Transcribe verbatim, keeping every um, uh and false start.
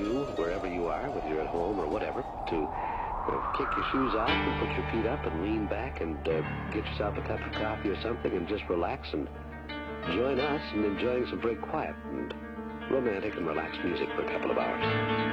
you, wherever you are, whether you're at home or whatever, to uh, kick your shoes off and put your feet up and lean back and uh, get yourself a cup of coffee or something and just relax and join us in enjoying some very quiet and romantic and relaxed music for a couple of hours.